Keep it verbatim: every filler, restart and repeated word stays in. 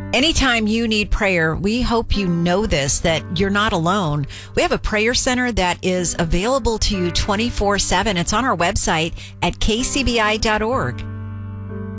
Anytime you need prayer, we hope you know this, that you're not alone. We have a prayer center that is available to you twenty-four seven. It's on our website at k c b i dot org.